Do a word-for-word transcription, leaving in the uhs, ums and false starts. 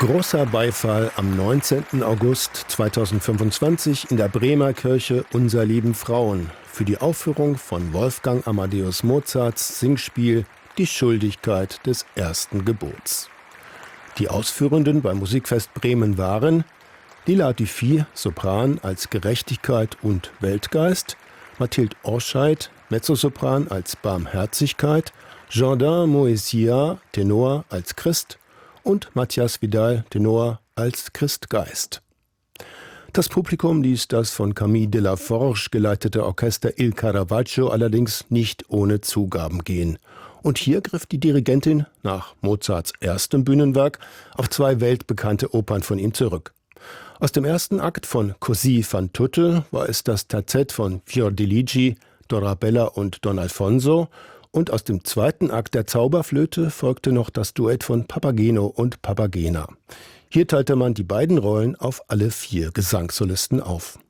Großer Beifall am neunzehnten August zweitausendfünfundzwanzig in der Bremer Kirche Unser lieben Frauen für die Aufführung von Wolfgang Amadeus Mozarts Singspiel Die Schuldigkeit des ersten Gebots. Die Ausführenden beim Musikfest Bremen waren Lila Dufy, Sopran als Gerechtigkeit und Weltgeist, Mathilde Orscheid, Mezzosopran als Barmherzigkeit, Jourdain Moesia, Tenor als Christ und Matthias Vidal, Tenor als Christgeist. Das Publikum ließ das von Camille Delaforge geleitete Orchester Il Caravaggio allerdings nicht ohne Zugaben gehen. Und hier griff die Dirigentin nach Mozarts erstem Bühnenwerk auf zwei weltbekannte Opern von ihm zurück. Aus dem ersten Akt von Così fan tutte war es das Terzett von Fiordiligi, Dorabella und Don Alfonso, und aus dem zweiten Akt der Zauberflöte folgte noch das Duett von Papageno und Papagena. Hier teilte man die beiden Rollen auf alle vier Gesangssolisten auf.